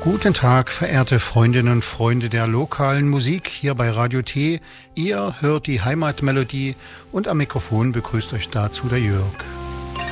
Guten Tag, verehrte Freundinnen und Freunde der lokalen Musik hier bei Radio T. Ihr hört die Heimatmelodie und am Mikrofon begrüßt euch dazu der Jörg.